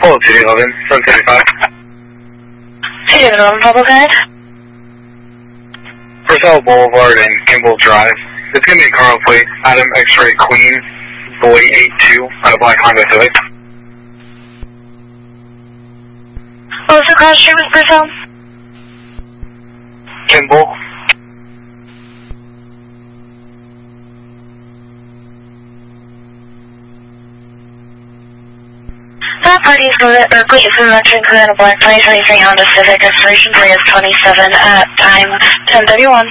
Oh, 211, 735. 211, Purple Guide. Purcell Boulevard and Kimball Drive. It's going to be Carl Plate, Adam X-Ray Queen, Boy 82, on a black Honda Civic. What was the cross street with Purcell? Kimball. That party's going to, or please, in Metro Crew in a black 2023 Honda Civic, expiration 3 of 27 at time 10:31.